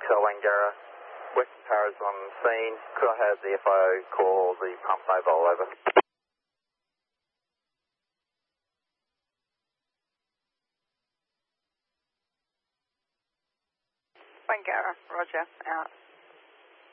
Hotel Wangara, Western Paras on scene. Could I have the FIO call the pump mobile over? Wangara, roger, out.